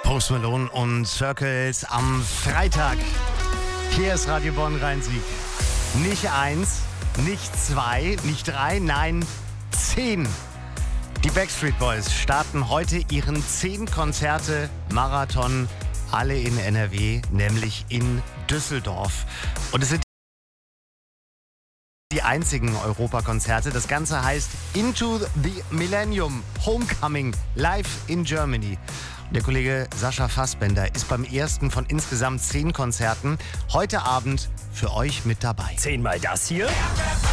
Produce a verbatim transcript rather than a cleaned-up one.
Post Malone und Circles am Freitag. Hier ist Radio Bonn Rhein-Sieg. Nicht eins, nicht zwei, nicht drei, nein, zehn. Die Backstreet Boys starten heute ihren zehn Konzerte Marathon, alle in N R W, nämlich in Düsseldorf. Und es sind die einzigen Europakonzerte. Das Ganze heißt Into the Millennium Homecoming live in Germany. Und der Kollege Sascha Fassbender ist beim ersten von insgesamt zehn Konzerten heute Abend für euch mit dabei. Zehnmal das hier.